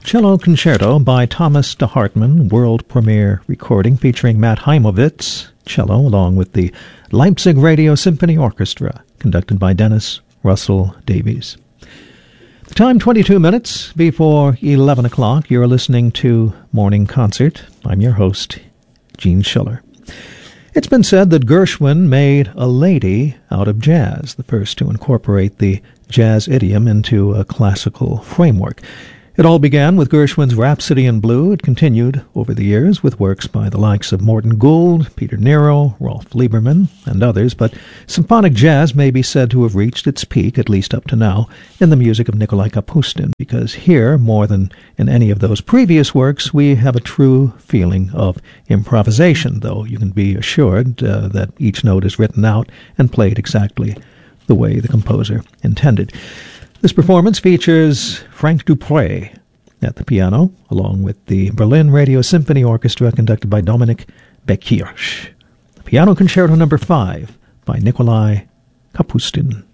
Cello Concerto by Thomas de Hartmann, world premiere recording featuring Matt Heimovitz, cello, along with the Leipzig Radio Symphony Orchestra, conducted by Dennis Russell Davies. The time 22 minutes before 11 o'clock. You're listening to Morning Concert. I'm your host, Gene Schiller. It's been said that Gershwin made a lady out of jazz, the first to incorporate the jazz idiom into a classical framework. It all began with Gershwin's Rhapsody in Blue. It continued over the years with works by the likes of Morton Gould, Peter Nero, Rolf Lieberman, and others, but symphonic jazz may be said to have reached its peak, at least up to now, in the music of Nikolai Kapustin, because here, more than in any of those previous works, we have a true feeling of improvisation, though you can be assured that each note is written out and played exactly the way the composer intended. This performance features Frank Dupre at the piano, along with the Berlin Radio Symphony Orchestra conducted by Dominik Bekirch. Piano Concerto No. 5 by Nikolai Kapustin.